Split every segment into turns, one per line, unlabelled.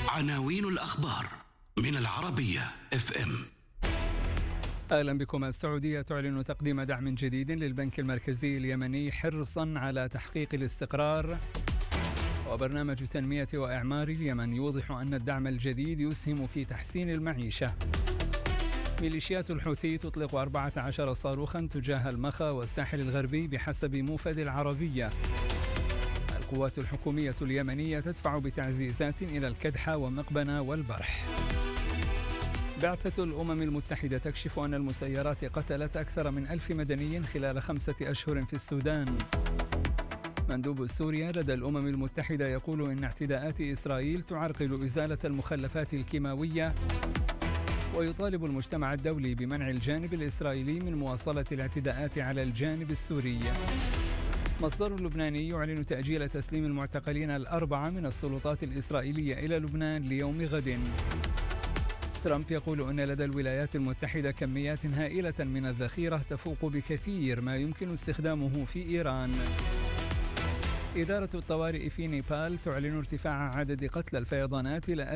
عناوين الأخبار من العربية FM.
أهلا بكم. السعودية تعلن تقديم دعم جديد للبنك المركزي اليمني حرصا على تحقيق الاستقرار. وبرنامج تنمية وإعمار اليمن يوضح أن الدعم الجديد يسهم في تحسين المعيشة. ميليشيات الحوثي تطلق 14 صاروخا تجاه المخا والساحل الغربي بحسب موفد العربية. القوات الحكومية اليمنية تدفع بتعزيزات إلى الكدحة ومقبنة والبرح. بعثة الأمم المتحدة تكشف أن المسيرات قتلت أكثر من 1000 مدني خلال 5 أشهر في السودان. مندوب سوريا لدى الأمم المتحدة يقول إن اعتداءات إسرائيل تعرقل إزالة المخلفات الكيماوية، ويطالب المجتمع الدولي بمنع الجانب الإسرائيلي من مواصلة الاعتداءات على الجانب السوري. مصدر لبناني يعلن تأجيل تسليم المعتقلين الأربعة من السلطات الإسرائيلية إلى لبنان ليوم غد. ترامب يقول أن لدى الولايات المتحدة كميات هائلة من الذخيرة تفوق بكثير ما يمكن استخدامه في إيران. إدارة الطوارئ في نيبال تعلن ارتفاع عدد قتلى الفيضانات إلى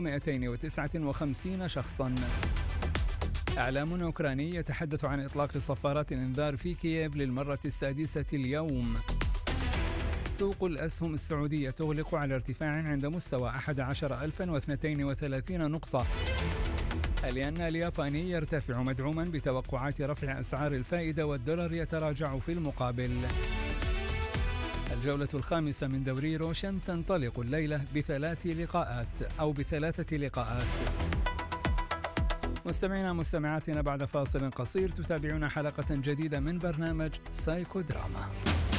1259 شخصاً. إعلام أوكراني يتحدث عن إطلاق صفارات الإنذار في كييف للمرة السادسة اليوم. سوق الأسهم السعودية تغلق على ارتفاع عند مستوى 11,032 نقطة. الين الياباني يرتفع مدعوما بتوقعات رفع أسعار الفائدة، والدولار يتراجع في المقابل. الجولة الخامسة من دوري روشن تنطلق الليلة بثلاث لقاءات. مستمعينا مستمعاتنا، بعد فاصل قصير تتابعون حلقة جديدة من برنامج سايكو دراما.